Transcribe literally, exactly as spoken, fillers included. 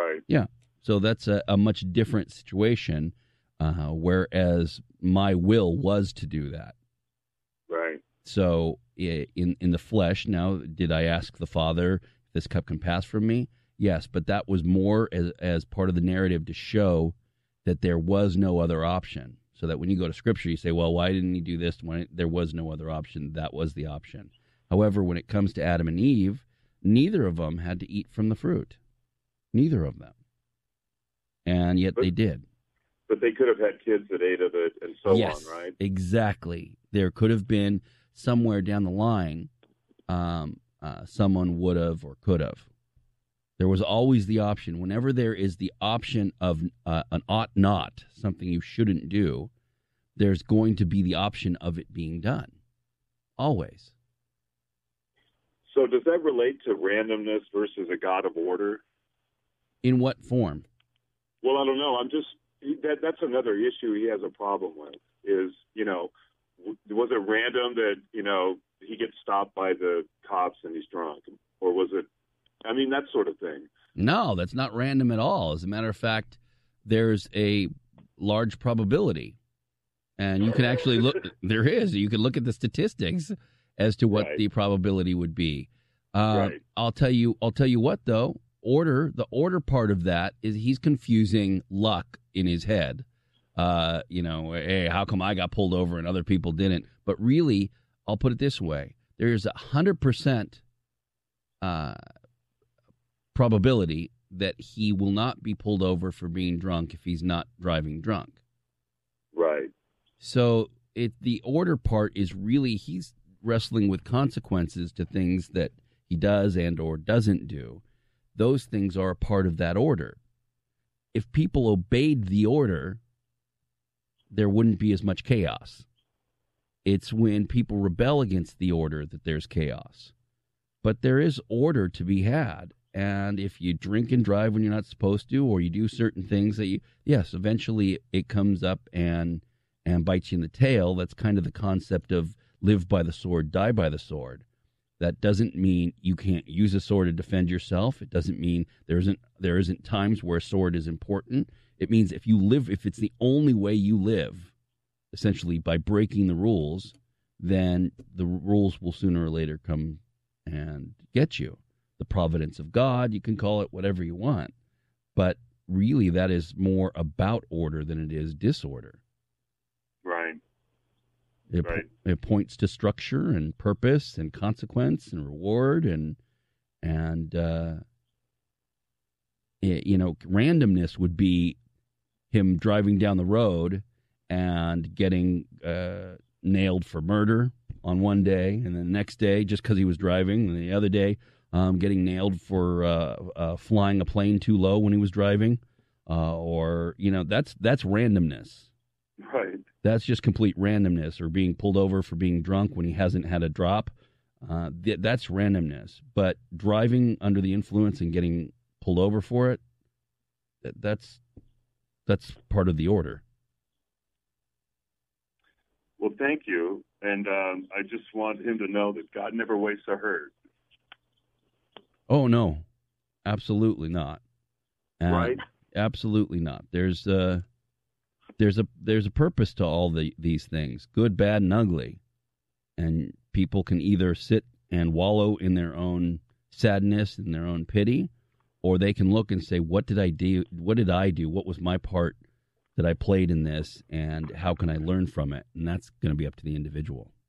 Right. Yeah. So that's a, a much different situation, uh, whereas my will was to do that. Right. So in in the flesh, now, did I ask the Father, if this cup can pass from me? Yes, but that was more as, as part of the narrative to show that there was no other option. So that when you go to Scripture, you say, well, why didn't he do this when there was no other option? That was the option. However, when it comes to Adam and Eve, neither of them had to eat from the fruit. Neither of them. And yet but, they did. But they could have had kids that ate of it and so yes, on, right? Exactly. There could have been somewhere down the line, um, uh, someone would have or could have. There was always the option. Whenever there is the option of uh, an ought not, something you shouldn't do, there's going to be the option of it being done. Always. So does that relate to randomness versus a God of order? In what form? Well, I don't know. I'm just, that that's another issue he has a problem with is, you know, was it random that, you know, he gets stopped by the cops and he's drunk? Or was it, I mean, that sort of thing. No, that's not random at all. As a matter of fact, there's a large probability. And you can actually look, there is, you can look at the statistics as to what right. the probability would be. Uh, right. I'll tell you, I'll tell you what, though, order, the order part of that is he's confusing luck in his head. Uh, you know, hey, how come I got pulled over and other people didn't? But really, I'll put it this way. There's a one hundred percent uh, probability that he will not be pulled over for being drunk if he's not driving drunk. Right. So it the order part is really he's wrestling with consequences to things that he does and or doesn't do. Those things are a part of that order. If people obeyed the order, there wouldn't be as much chaos. It's when people rebel against the order that there's chaos. But there is order to be had. And if you drink and drive when you're not supposed to, or you do certain things that you, yes, eventually it comes up and and bites you in the tail. That's kind of the concept of live by the sword, die by the sword. That doesn't mean you can't use a sword to defend yourself. It doesn't mean there isn't there isn't times where a sword is important. It means if you live, if it's the only way you live, essentially by breaking the rules, then the rules will sooner or later come and get you. The providence of God, you can call it whatever you want. But really that is more about order than it is disorder. Right. It, right. it points to structure and purpose and consequence and reward and and uh, it, you know, randomness would be him driving down the road and getting uh, nailed for murder on one day, and then the next day just because he was driving, and the other day um, getting nailed for uh, uh, flying a plane too low when he was driving, uh, or you know, that's that's randomness. Right. That's just complete randomness, or being pulled over for being drunk when he hasn't had a drop. Uh, th- that's randomness. But driving under the influence and getting pulled over for it, th- that's that's part of the order. Well, thank you. And um, I just want him to know that God never wastes a hurt. Oh, no. Absolutely not. Uh, right? Absolutely not. There's... Uh, There's a there's a purpose to all the, these things, good, bad, and ugly. And people can either sit and wallow in their own sadness and their own pity, or they can look and say, what did I do? What did I do? What was my part that I played in this? And how can I learn from it? And that's going to be up to the individual.